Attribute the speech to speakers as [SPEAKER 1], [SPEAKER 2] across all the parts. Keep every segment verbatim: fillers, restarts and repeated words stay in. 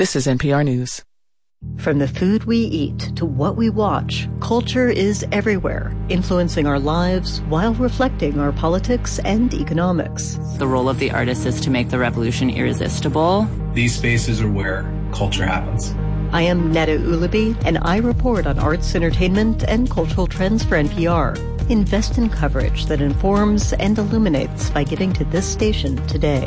[SPEAKER 1] This is N P R News.
[SPEAKER 2] From the food we eat to what we watch, culture is everywhere, influencing our lives while reflecting our politics and economics.
[SPEAKER 3] The role of the artist is to make the revolution irresistible.
[SPEAKER 4] These spaces are where culture happens.
[SPEAKER 2] I am Netta Ulaby, and I report on arts, entertainment, and cultural trends for N P R. Invest in coverage that informs and illuminates by getting to this station today.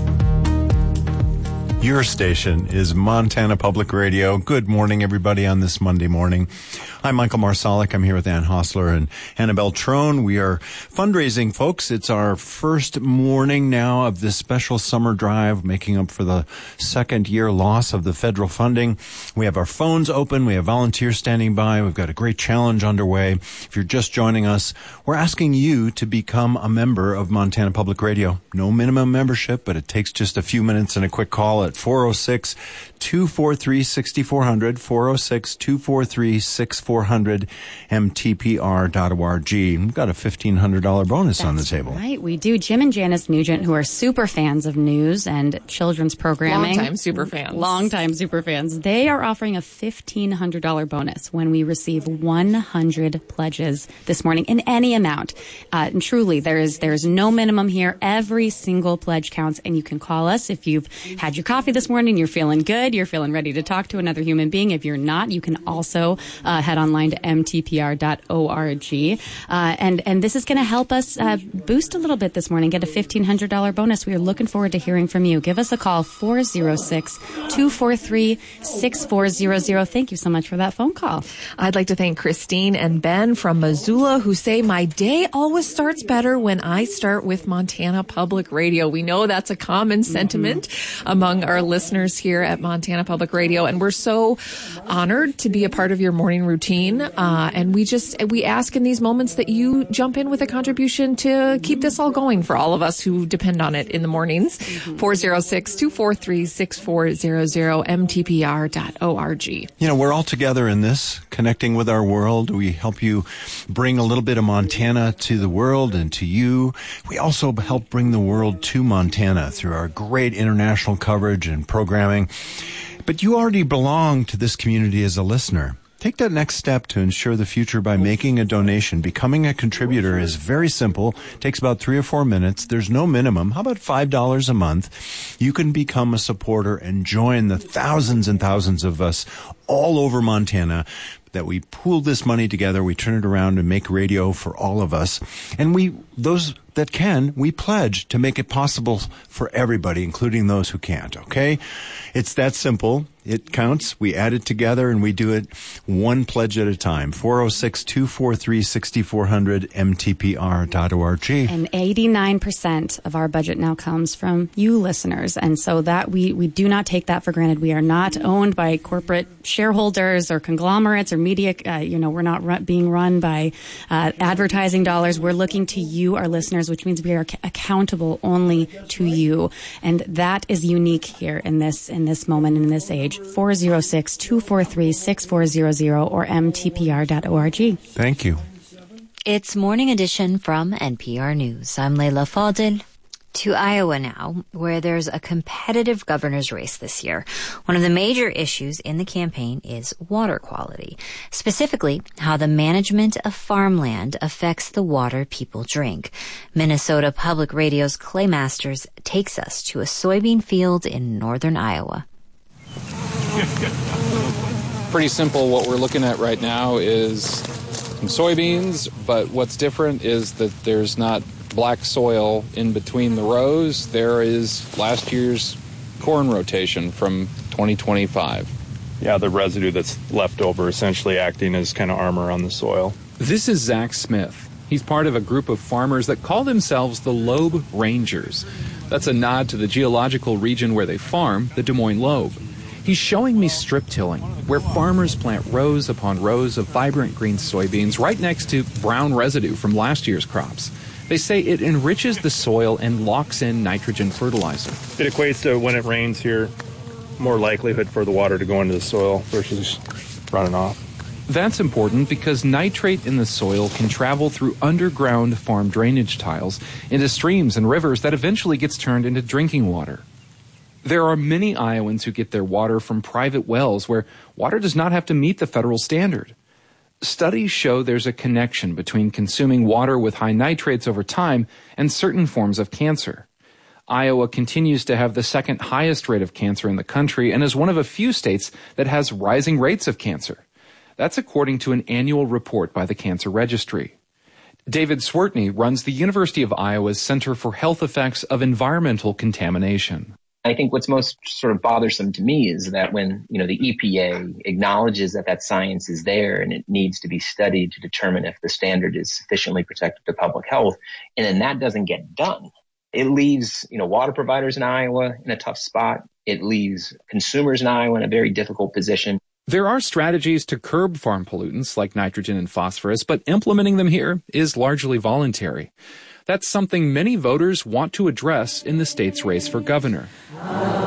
[SPEAKER 5] Your station is Montana Public Radio. Good morning, everybody, on this Monday morning. I'm Michael Marsalik. I'm here with Ann Hostler and Annabelle Trone. We are fundraising, folks. It's our first morning now of this special summer drive, making up for the second year loss of the federal funding. We have our phones open. We have volunteers standing by. We've got a great challenge underway. If you're just joining us, we're asking you to become a member of Montana Public Radio. No minimum membership, but it takes just a few minutes and a quick call at four oh six, two four three, six four zero zero, four oh six, two four three, six four zero zero, M T P R dot org. We've got a fifteen hundred dollars bonus
[SPEAKER 6] That's
[SPEAKER 5] on the table.
[SPEAKER 6] Right, we do. Jim and Janice Nugent, who are super fans of news and children's programming.
[SPEAKER 1] Longtime super fans.
[SPEAKER 6] Longtime super fans. They are offering a fifteen hundred dollars bonus when we receive one hundred pledges this morning in any amount. Uh, and truly, there is there is no minimum here. Every single pledge counts, and you can call us if you've had your coffee this morning, you're feeling good, you're feeling ready to talk to another human being. If you're not, you can also uh, head online to M T P R dot org. Uh, and, and this is going to help us uh, boost a little bit this morning, get a fifteen hundred dollars bonus. We are looking forward to hearing from you. Give us a call, four oh six, two four three, six four zero zero. Thank you so much for that phone call.
[SPEAKER 7] I'd like to thank Christine and Ben from Missoula, who say, my day always starts better when I start with Montana Public Radio. We know that's a common sentiment mm-hmm. among our listeners here at Montana Public Radio, and we're so honored to be a part of your morning routine. Uh, and we just, we ask in these moments that you jump in with a contribution to keep this all going for all of us who depend on it in the mornings. four oh six, two four three, six four zero zero, M T P R dot org.
[SPEAKER 5] You know, we're all together in this, connecting with our world. We help you bring a little bit of Montana to the world and to you. We also help bring the world to Montana through our great international coverage and programming. But you already belong to this community as a listener. Take that next step to ensure the future by making a donation. Becoming a contributor is very simple. Takes about three or four minutes. There's no minimum. How about five dollars a month? You can become a supporter and join the thousands and thousands of us all over Montana that we pool this money together. We turn it around and make radio for all of us. And we, those that can, we pledge to make it possible for everybody, including those who can't, okay? It's that simple. It counts. We add it together, and we do it one pledge at a time. four oh six, two four three, six four zero zero, M T P R dot org.
[SPEAKER 6] And eighty-nine percent of our budget now comes from you listeners. And so that we, we do not take that for granted. We are not owned by corporate shareholders or conglomerates or media. Uh, you know, we're not run, being run by uh, advertising dollars. We're looking to you, our listeners, which means we are ac- accountable only to you. And that is unique here in this, in this moment, in this age. four oh six, two four three, six four zero zero or M T P R dot org.
[SPEAKER 5] Thank you.
[SPEAKER 8] It's Morning Edition from N P R News. I'm Leila Fadel. To Iowa now, where there's a competitive governor's race this year. One of the major issues in the campaign is water quality, specifically how the management of farmland affects the water people drink. Minnesota Public Radio's Clay Masters takes us to a soybean field in northern Iowa.
[SPEAKER 9] Pretty simple. What we're looking at right now is some soybeans, but what's different is that there's not black soil in between the rows. There is last year's corn rotation from twenty twenty-five.
[SPEAKER 10] Yeah, the residue that's left over essentially acting as kind of armor on the soil.
[SPEAKER 9] This is Zach Smith. He's part of a group of farmers that call themselves the Loeb Rangers. That's a nod to the geological region where they farm, the Des Moines Loeb. He's showing me strip tilling, where farmers plant rows upon rows of vibrant green soybeans right next to brown residue from last year's crops. They say it enriches the soil and locks in nitrogen fertilizer.
[SPEAKER 10] It equates to, when it rains here, more likelihood for the water to go into the soil versus running off.
[SPEAKER 9] That's important because nitrate in the soil can travel through underground farm drainage tiles into streams and rivers that eventually gets turned into drinking water. There are many Iowans who get their water from private wells where water does not have to meet the federal standard. Studies show there's a connection between consuming water with high nitrates over time and certain forms of cancer. Iowa continues to have the second highest rate of cancer in the country and is one of a few states that has rising rates of cancer. That's according to an annual report by the Cancer Registry. David Swertney runs the University of Iowa's Center for Health Effects of Environmental Contamination.
[SPEAKER 1] I think what's most sort of bothersome to me is that when, you know, the E P A acknowledges that that science is there and it needs to be studied to determine if the standard is sufficiently protective to public health, and then that doesn't get done, it leaves, you know, water providers in Iowa in a tough spot. It leaves consumers in Iowa in a very difficult position.
[SPEAKER 9] There are strategies to curb farm pollutants like nitrogen and phosphorus, but implementing them here is largely voluntary. That's something many voters want to address in the state's race for governor.